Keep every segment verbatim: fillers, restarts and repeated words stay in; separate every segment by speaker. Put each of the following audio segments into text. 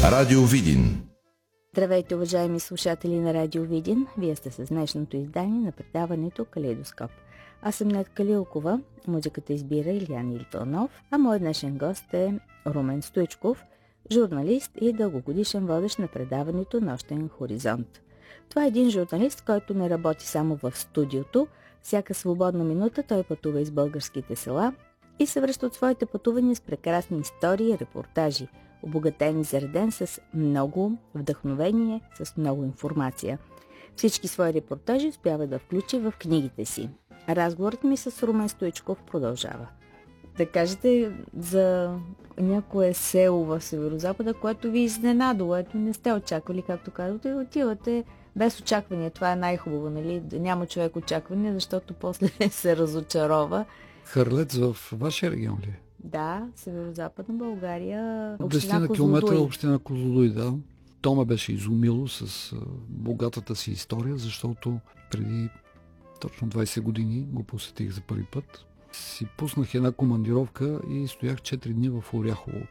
Speaker 1: Радио Видин.
Speaker 2: Здравейте, уважаеми слушатели на Радио Видин. Вие сте с днешното издание на предаването Калейдоскоп. Аз съм Нед Калилкова, музиката избира Илиян Иванов, а мой днешен гост е Румен Стоичков, журналист и дългогодишен водещ на предаването Нощен хоризонт. Това е един журналист, който не работи само в студиото. Всяка свободна минута той пътува из българските села и се връща от своите пътувания с прекрасни истории и репортажи, обогатен и зареден с много вдъхновение, с много информация. Всички свои репортажи успява да включи в книгите си. Разговорът ми с Румен Стоичков продължава. Да кажете за някое село в Северозапада, което ви изненадало, ето не сте очаквали, както казвате, отивате без очаквания. Това е най-хубаво, нали? Да няма човек очаквания, защото после се разочарова.
Speaker 3: Хърлец в вашия регион ли?
Speaker 2: Да, Северозападна България,
Speaker 3: община Козлодуй. Община Козлодуй, да. То ме беше изумило с богатата си история, защото преди точно двайсет години го посетих за първи път. Си пуснах една командировка и стоях четири дни в Оряхово.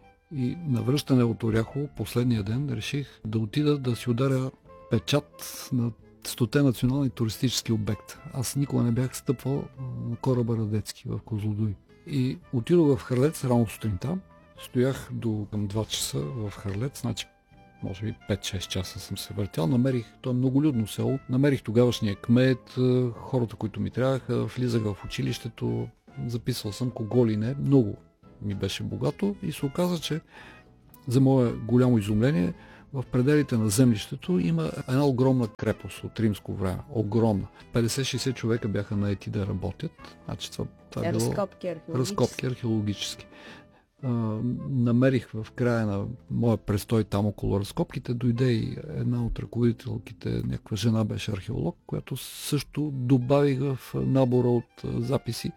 Speaker 3: И на връщане от Оряхово, последния ден, реших да отида да си ударя печат на стоте национални туристически обекта. Аз никога не бях стъпвал на кораба Радецки в Козлодуй. И отидох в Хърлец рано сутринта. Стоях до към два часа в Хърлец, значи може би пет-шест часа съм се въртял. Намерих, то е многолюдно село, намерих тогавашния кмет, хората, които ми трябваха, влизах в училището, записал съм кого ли не, много ми беше богато и се оказа, че за мое голямо изумление в пределите на землището има една огромна крепост от римско време. Огромна. петдесет-шейсет човека бяха наети да работят. Значи това, това е било
Speaker 2: разкопки археологически.
Speaker 3: Разкопки археологически. А, намерих в края на моя престой там около разкопките, дойде и една от ръководителките, някаква жена беше археолог, която също добавих в набора от а, записи.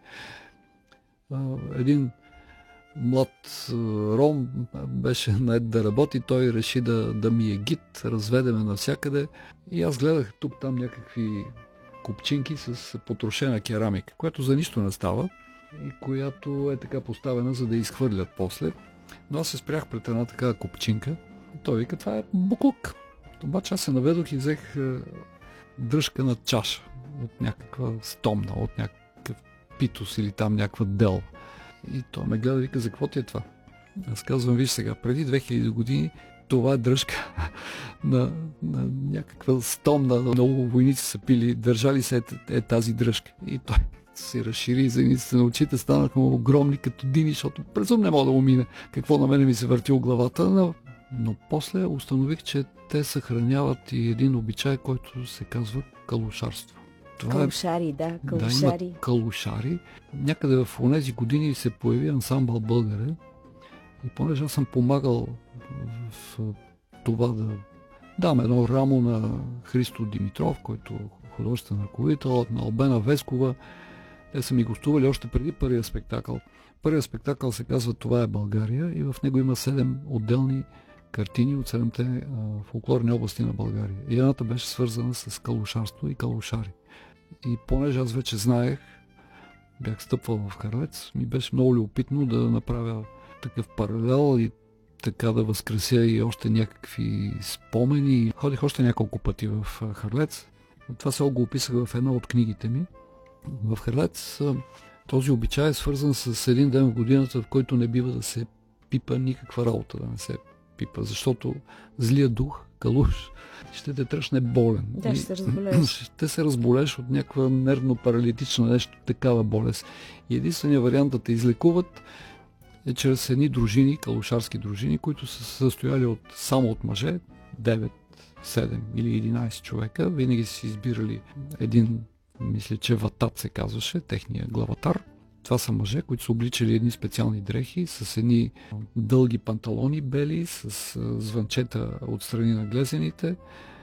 Speaker 3: А, един млад ром беше наед да работи, той реши да, да ми е гид, разведе ме навсякъде и аз гледах тук-там някакви купчинки с потрошена керамика, която за нищо не става и която е така поставена, за да изхвърлят после. Но аз се спрях пред една такава купчинка и той вика, това е буклук. Обаче аз се наведох и взех дръжка на чаша от някаква стомна, от някакъв питос или там някаква дел. И той ме гледа и вика, за какво ти е това? Аз казвам, виж сега, преди две хиляди години това е дръжка на, на някаква стомна, много войници са пили, държали се е, е тази дръжка. И той се разшири, зениците на очите станаха му огромни като дини, защото през ум не мога да му мине какво на мене ми се върти от главата. Но, но после установих, че те съхраняват и един обичай, който се казва калушарство. Това
Speaker 2: калушари,
Speaker 3: е,
Speaker 2: да, калушари.
Speaker 3: Да, има калушари. Някъде в онези години се появи ансамбъл Българе и понеже аз съм помагал в това да дам едно рамо на Христо Димитров, който е художествен ръководител, на Албена Вескова. Те са ми гостували още преди първия спектакъл. Първият спектакъл се казва "Това е България" и в него има седем отделни картини от седемте фолклорни области на България. И едната беше свързана с калушарство и калушари. И понеже аз вече знаех, бях стъпвал в Хърлец, ми беше много любопитно да направя такъв паралел и така да възкреся и още някакви спомени. Ходих още няколко пъти в Хърлец. Това село го описах в една от книгите ми. В Хърлец този обичай е свързан с един ден в годината, в който не бива да се пипа никаква работа, да не се пипа, защото злия дух, калуш, ще те тръщне болен.
Speaker 2: Да, ще се разболееш.
Speaker 3: Ще се разболеш от някаква нервно-паралитична нещо, такава болест. И единственият вариант да те излекуват е чрез едни дружини, калушарски дружини, които са състояли от, само от мъже, девет, седем или единайсет човека. Винаги си избирали един, мисля, че Ватат се казваше, техния главатар. Това са мъже, които са обличали едни специални дрехи с едни дълги панталони бели, с звънчета отстрани на глезените,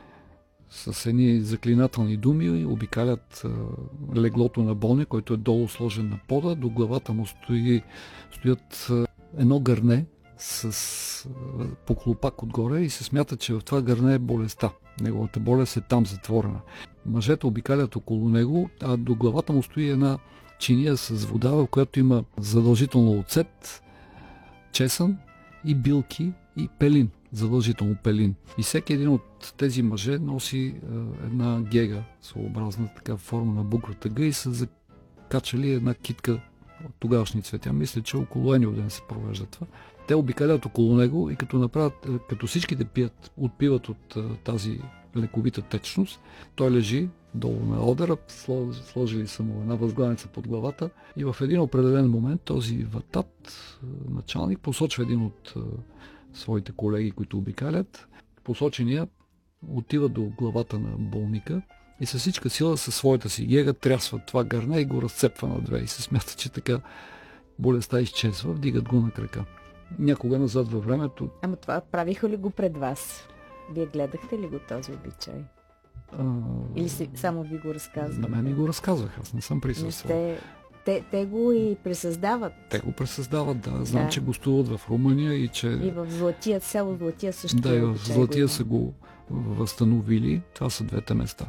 Speaker 3: с едни заклинателни думи, обикалят леглото на болния, който е долу сложен на пода, до главата му стои, стоят едно гърне с поклопак отгоре и се смята, че в това гърне е болестта. Неговата болест е там затворена. Мъжете обикалят около него, а до главата му стои една чиния с вода, в която има задължително оцет, чесън и билки и пелин. задължително пелин. И всеки един от тези мъже носи а, една гега, своеобразна така форма на буквата Г, и са закачали една китка от тогавашни цветя. Мисля, че около Енил ден се провежда това. Те обикалят около него и като направят, като всичките пият, отпиват от а, тази лековита течност, той лежи долу на одера, сложили са му една възглавница под главата и в един определен момент този ватат, началник, посочва един от а, своите колеги, които обикалят. Посочения отива до главата на болника и със всичка сила със своята си гега трясва това гърне и го разцепва на две и се смята, че така болестта изчезва, вдигат го на крака. Някога назад във времето...
Speaker 2: Ама това правиха ли го пред вас? Вие гледахте ли го този обичай?
Speaker 3: А...
Speaker 2: Или си, само ви го разказват?
Speaker 3: На мен ми го разказваха, аз не съм присъствал.
Speaker 2: Те, те, те го и пресъздават.
Speaker 3: Те го пресъздават, да. Знам,
Speaker 2: да.
Speaker 3: че гостуват в Румъния и че...
Speaker 2: И в Златия, село Златия също.
Speaker 3: Да, и в Златия
Speaker 2: го
Speaker 3: са го възстановили. Това са двете места.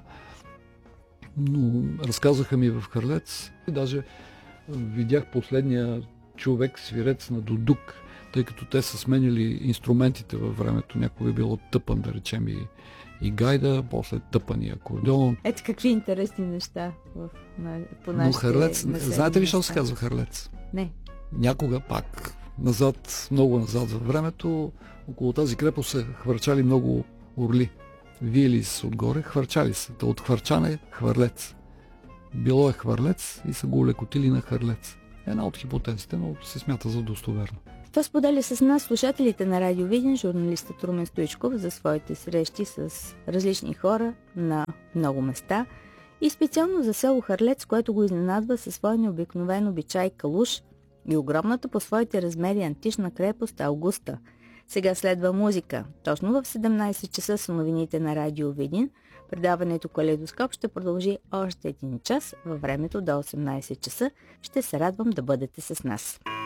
Speaker 3: Но разказаха ми в Харлец. И даже видях последния човек, свирец на дудук, тъй като те са сменили инструментите във времето. Някой е било тъпан, да речем, и, и гайда, после тъпан и акордеон.
Speaker 2: Ето какви интересни неща в, на, по нашите...
Speaker 3: Но Харлец, знаете ли, защо се казва Харлец?
Speaker 2: Не.
Speaker 3: Някога пак, назад, много назад във времето, около тази крепост се хвърчали много орли. Виели се отгоре, хвърчали се. Та от хвърчане хвърлец. Било е хвърлец и са го улекотили на хърлец. Една от хипотезите, но се смята за достоверно.
Speaker 2: Това споделя с нас слушателите на Радио Видин журналистът Румен Стоичков за своите срещи с различни хора на много места и специално за село Хърлец, което го изненадва със своя необикновен обичай калуш и огромната по своите размери антична крепост Аугуста. Сега следва музика. Точно в седемнайсет часа са новините на Радио Видин. Предаването Калейдоскоп ще продължи още един час във времето до осемнайсет часа. Ще се радвам да бъдете с нас.